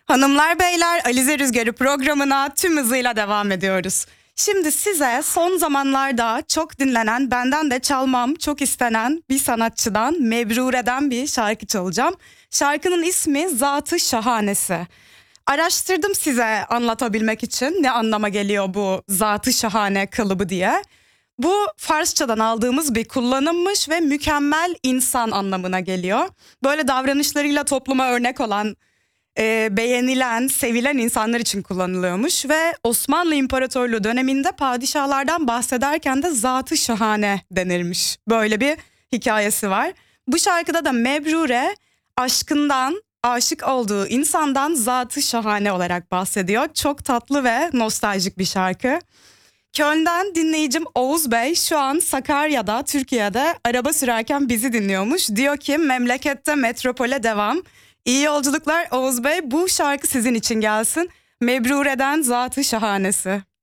Hanımlar beyler, Alize Rüzgarı programına tüm hızıyla devam ediyoruz. Şimdi size son zamanlarda çok dinlenen, benden de çalmam çok istenen bir sanatçıdan, Mebrure'den bir şarkı çalacağım. Şarkının ismi Zat-ı Şahanesi. Araştırdım size anlatabilmek için ne anlama geliyor bu Zat-ı Şahane kalıbı diye. Bu Farsçadan aldığımız bir kullanımmış ve mükemmel insan anlamına geliyor. Böyle davranışlarıyla topluma örnek olan, beğenilen, sevilen insanlar için kullanılıyormuş ve Osmanlı İmparatorluğu döneminde padişahlardan bahsederken de Zat-ı Şahane denirmiş. Böyle bir hikayesi var. Bu şarkıda da Mebrure aşkından, aşık olduğu insandan Zat-ı Şahane olarak bahsediyor. Çok tatlı ve nostaljik bir şarkı. Köln'den dinleyicim Oğuz Bey şu an Sakarya'da, Türkiye'de araba sürerken bizi dinliyormuş. Diyor ki memlekette metropole devam. İyi yolculuklar Oğuz Bey. Bu şarkı sizin için gelsin. Mebrure'den Zat-ı Şahanesi.